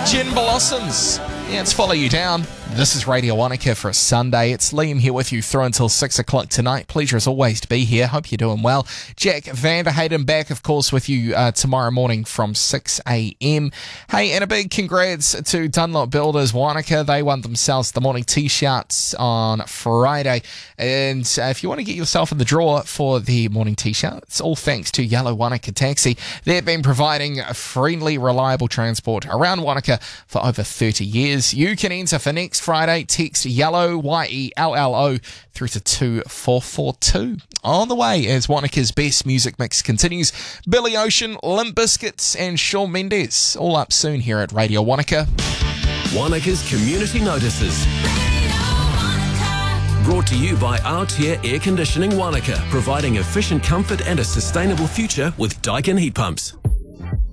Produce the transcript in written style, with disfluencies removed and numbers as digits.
Gin Blossoms. Yeah, it's Follow You Down. This is Radio Wanaka for a Sunday. It's Liam here with you through until 6 o'clock tonight. Pleasure as always to be here. Hope you're doing well. Jack Vanderhayden back, of course, with you tomorrow morning from 6 a.m. Hey, and a big congrats to Dunlop Builders Wanaka. They won themselves the morning T-shirts on Friday. And if you want to get yourself in the draw for the morning T-shirt, it's all thanks to Yellow Wanaka Taxi. They've been providing friendly, reliable transport around Wanaka for over 30 years. You can enter for next Friday. Text YELLOW, YELLO, through to 24442. On the way as Wanaka's best music mix continues. Billy Ocean, Limp Bizkit, and Shawn Mendes. All up soon here at Radio Wanaka. Wanaka's Community Notices. Brought to you by Aotea Air Conditioning Wanaka, providing efficient comfort and a sustainable future with Daikin heat pumps.